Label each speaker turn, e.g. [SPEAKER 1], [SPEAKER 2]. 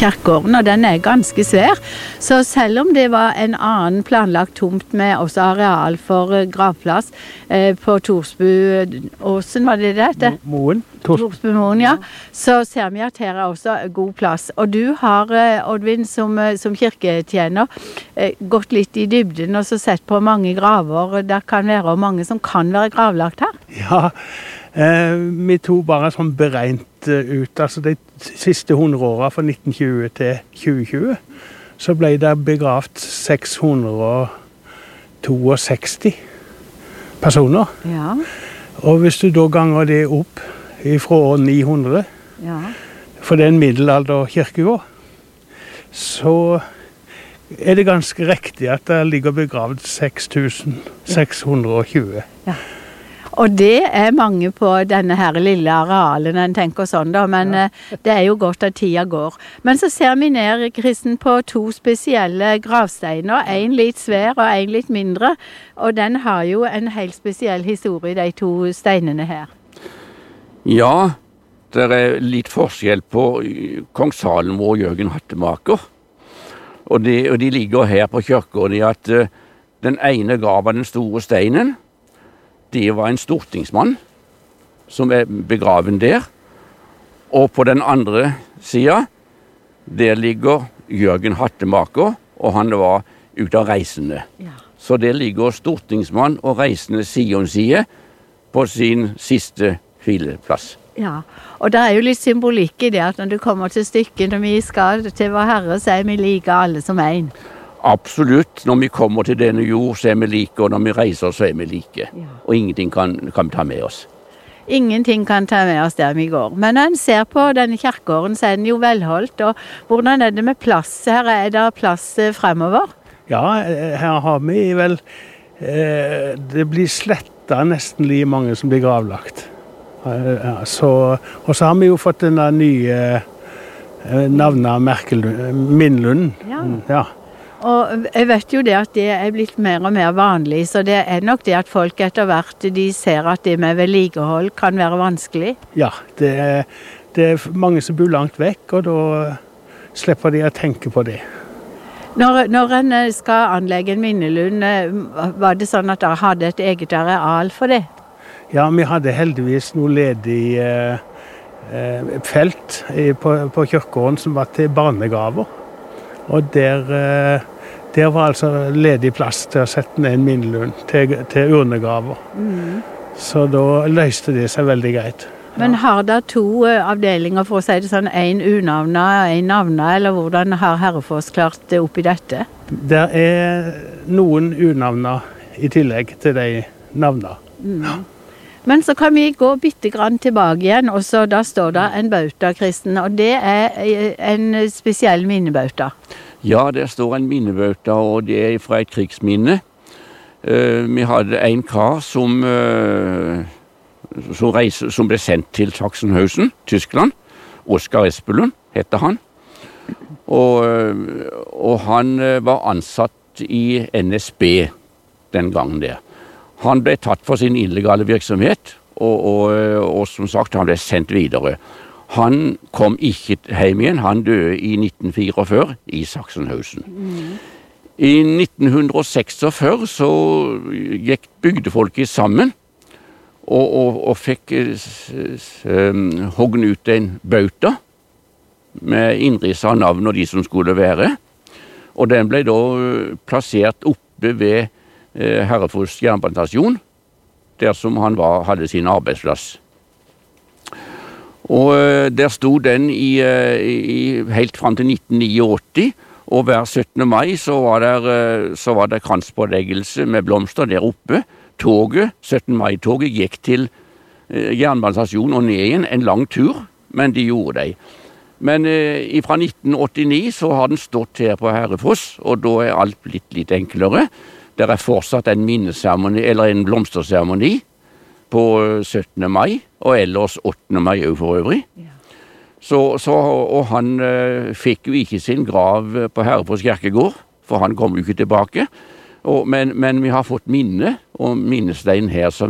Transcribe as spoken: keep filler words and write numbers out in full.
[SPEAKER 1] kirkegården, og den er ganske svær. Så selv om det var en annen planlagt tomt med også areal for gravplass eh, på Torsbuåsen, var det det heter?
[SPEAKER 2] Moen.
[SPEAKER 1] Torsbumoen, ja. Så ser vi at her er også god plass. Og du har, Oddvin, som, som kirketjener, gått litt i dybden og så sett på mange graver. Det kan være mange som kan være gravlagt her.
[SPEAKER 2] Ja, eh, vi tog bare sånn beregnet ut, altså de siste hundre årene fra nitten tjue til tjue tjue, så ble det begravd seks hundre seksogto personer.
[SPEAKER 1] Ja.
[SPEAKER 2] Og hvis du da ganger det opp fra år ni hundre,
[SPEAKER 1] Ja.
[SPEAKER 2] for det er en middelalder kirkegård, så er det ganske riktig at det ligger begravd seks tusen seks hundre tjue.
[SPEAKER 1] Ja. Og det er mange på denne her lille arealen, en tenker sånn da, men ja. Det er jo godt at tida går. Men så ser vi ned, Kristen, på to spesielle gravsteiner, en litt svær og en litt mindre, og den har jo en helt spesiell historie, de to steinene her.
[SPEAKER 3] Ja, det er litt forskjell på Kong Salomo og Jørgen Hattemaker, og de, og de ligger her på kirkegården i at uh, den ene graven, den store steinen, det var en stortingsmann som er begraven der. Og på den andre siden, der ligger Jørgen Hattemaker, og han var ute av reisende. Ja. Så der ligger stortingsmann og reisende side om side på sin siste hvileplass.
[SPEAKER 1] Ja, og det er jo litt symbolikk i det at når du kommer til stykket, når vi skal til vår Herre, så er vi like alle som en.
[SPEAKER 3] Absolutt. Når vi kommer til denne jord, så er vi like, og når vi reiser, så er vi like. Ja. Og ingenting kan, kan ta med oss.
[SPEAKER 1] Ingenting kan ta med oss der vi går. Men når en ser på denne kirkegården, så er den jo velholdt. Og hvordan er det med plass? Her er det plass fremover?
[SPEAKER 2] Ja, her har vi vel eh, det blir sletta nesten like mange som blir gravlagt. Eh, så, og så har vi jo fått denne nye eh, navnet Minlund. Ja. Ja.
[SPEAKER 1] Og jeg vet jo det at det er blitt mer og mer vanlig, så det er nok det at folk etter hvert de ser at det med vedlikehold kan være vanskelig.
[SPEAKER 2] Ja, det er, det er mange som bor langt vekk, og da slipper de å tenke på det.
[SPEAKER 1] Når, når en skal anlegge en minnelund, var det sånn at dere hadde et eget areal for det?
[SPEAKER 2] Ja, vi hadde heldigvis noe ledig eh, felt på, på kirkegården som var til barnegaver. Og der, der var altså ledig plass til å sette ned en minnelund til, til urnegraver. Mm. Så da løste det seg veldig greit.
[SPEAKER 1] Men har det to avdelinger for å si det sånn, en unavna, en navna, eller hvordan har Herrefoss klart det opp i dette?
[SPEAKER 2] Det er noen unavna i tillegg til de navna. Mm. Ja.
[SPEAKER 1] Men så kan vi gå bitte grann tilbake igjen, og så da står det en bauta, Kristen, og det er en spesiell minnebauta.
[SPEAKER 3] Ja, der står en minnebauta, og det er fra et krigsminne. Uh, vi hadde en kar som, uh, som, reise, som ble sendt til Sachsenhausen, Tyskland. Oskar Espelund heter han. Og, uh, og han uh, var ansatt i N S B den gangen der. Han ble tatt for sin illegale virksomhet, og, og, og som sagt, han ble sendt videre. Han kom ikke hjem igjen, han døde i nitten fireogfyrre i Sachsenhausen. Mm. I nitten seksogfyrre så gikk bygdefolket sammen, og, og, og fikk um, hoggen ut en bauta, med innriss av navn og de som skulle være. Og den ble da plassert oppe ved Herrefoss jernbanestasjon, der som han var, hadde sin arbeidsplass. Og der stod den i, i, helt fram til nitten åttioni, og hver syttende mai så var det, så var det kranspåleggelse med blomster der oppe. Toget, syttende mai-toget gikk til jernbanestasjonen og ned igjen, en lang tur, men de gjorde det. Men eh, fra nitten åttini så har den stått her på Herrefoss, og da er alt blitt litt enklere. Det er fortsatt en minneseremoni, eller en blomsterseremoni på syttende mai, og ellers åttende mai for øvrig. Ja. Så, så, og han uh, fikk jo ikke sin grav på Herrefoss kirkegård, for han kom jo ikke tilbake. Og, men, men vi har fått minne, og minnestein her som